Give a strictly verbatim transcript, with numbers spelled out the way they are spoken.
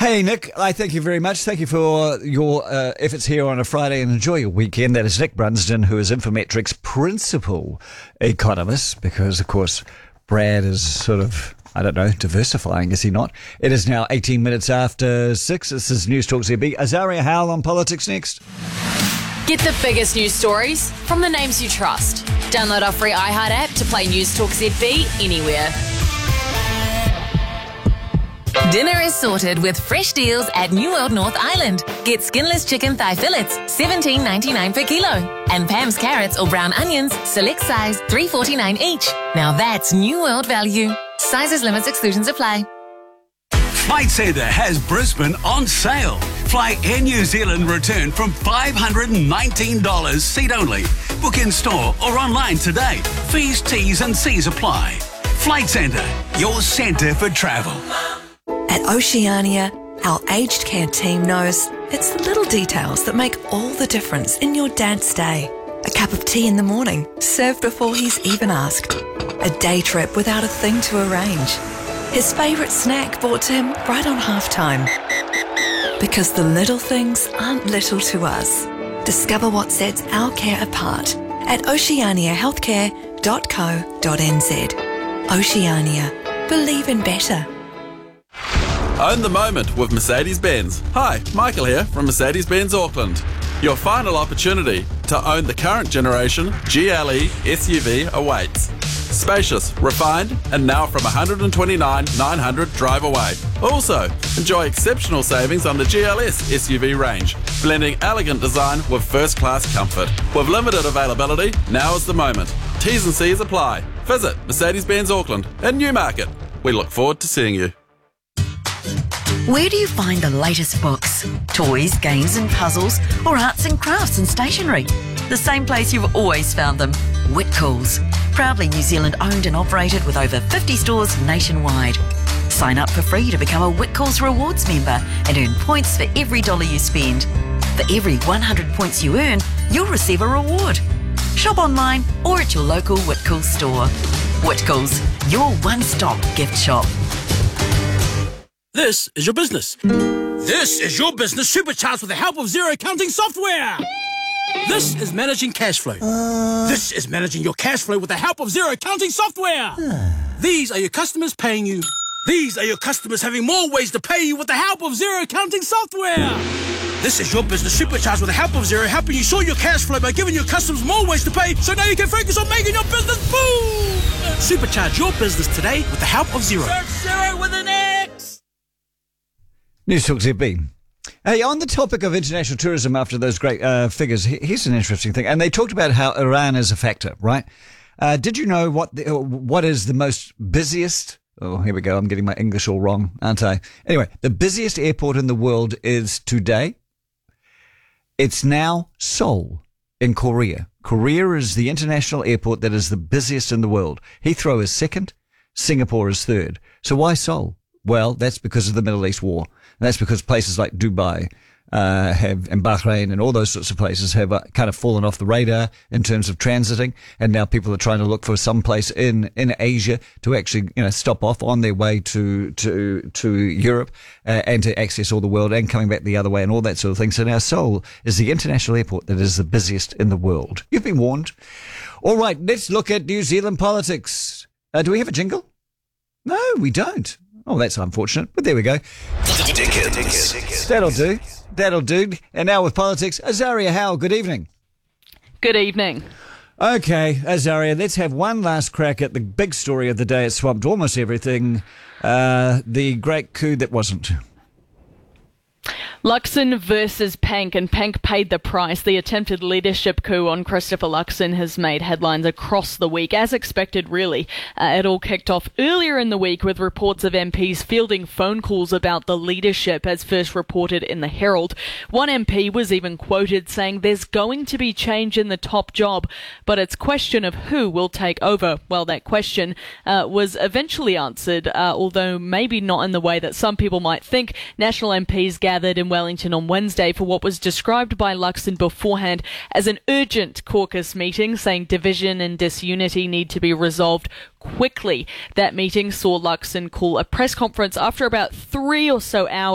Hey, Nick, I thank you very much. Thank you for your uh, efforts here on a Friday and enjoy your weekend. That is Nick Brunsden, who is Infometrics principal economist, because, of course, Brad is sort of, I don't know, diversifying, is he not? It is now eighteen minutes after six. This is News Talk Z B. Azaria Howell on politics next. Get the biggest news stories from the names you trust. Download our free iHeart app to play News Talk Z B anywhere. Dinner is sorted with fresh deals at New World North Island. Get skinless chicken thigh fillets, seventeen ninety-nine per kilo. And Pam's carrots or brown onions, select size, three forty-nine each. Now that's New World value. Sizes, limits, exclusions apply. Flight Centre has Brisbane on sale. Fly Air New Zealand return from five hundred nineteen dollars seat only. Book in store or online today. Fees, T's and C's apply. Flight Centre, your centre for travel. At Oceania, our aged care team knows it's the little details that make all the difference in your dad's day. A cup of tea in the morning, served before he's even asked. A day trip without a thing to arrange. His favourite snack brought to him right on halftime. Because the little things aren't little to us. Discover what sets our care apart at oceania healthcare dot co dot n z. Oceania. Believe in better. Own the moment with Mercedes-Benz. Hi, Michael here from Mercedes-Benz Auckland. Your final opportunity to own the current generation G L E S U V awaits. Spacious, refined, and now from one hundred twenty-nine thousand nine hundred drive away. Also, enjoy exceptional savings on the G L S S U V range, blending elegant design with first-class comfort. With limited availability, now is the moment. T's and C's apply. Visit Mercedes-Benz Auckland in Newmarket. We look forward to seeing you. Where do you find the latest books, toys, games and puzzles, or arts and crafts and stationery? The same place you've always found them, Whitcoulls. Proudly New Zealand owned and operated with over fifty stores nationwide. Sign up for free to become a Whitcoulls Rewards member and earn points for every dollar you spend. For every one hundred points you earn, you'll receive a reward. Shop online or at your local Whitcoulls store. Whitcoulls, your one-stop gift shop. This is your business. This is your business supercharged with the help of Xero accounting software. This is managing cash flow. Uh... This is managing your cash flow with the help of Xero accounting software. These are your customers paying you. These are your customers having more ways to pay you with the help of Xero accounting software. This is your business supercharged with the help of Xero, helping you sort your cash flow by giving your customers more ways to pay, so now you can focus on making your business boom. Supercharge your business today with the help of Xero. Search Xero with an X. News Talk Z B. Hey, on the topic of international tourism after those great uh, figures, here's an interesting thing. And they talked about how Iran is a factor, right? Uh, did you know what the, what is the most busiest... Oh, here we go. I'm getting my English all wrong, aren't I? Anyway, the busiest airport in the world is today. It's now Seoul in Korea. Korea is the international airport that is the busiest in the world. Heathrow is second. Singapore is third. So why Seoul? Well, that's because of the Middle East war. And that's because places like Dubai uh, have, and Bahrain and all those sorts of places have uh, kind of fallen off the radar in terms of transiting. And now people are trying to look for some place in, in Asia to actually, you know, stop off on their way to, to, to Europe uh, and to access all the world and coming back the other way and all that sort of thing. So now Seoul is the international airport that is the busiest in the world. You've been warned. All right, let's look at New Zealand politics. Uh, do we have a jingle? No, we don't. Oh, that's unfortunate, but there we go. Dickens. That'll do. That'll do. And now with politics, Azaria Howell, good evening. Good evening. Okay, Azaria, let's have one last crack at the big story of the day. It swamped almost everything. Uh, the great coup that wasn't. Luxon versus Pank, and Pank paid the price. The attempted leadership coup on Christopher Luxon has made headlines across the week, as expected, really. Uh, it all kicked off earlier in the week with reports of M Ps fielding phone calls about the leadership, as first reported in the Herald. One M P was even quoted saying there's going to be change in the top job, but it's question of who will take over. Well, that question uh, was eventually answered, uh, although maybe not in the way that some people might think. National M Ps gathered in Wellington on Wednesday for what was described by Luxon beforehand as an urgent caucus meeting, saying division and disunity need to be resolved quickly. That meeting saw Luxon call a press conference after about three or so hours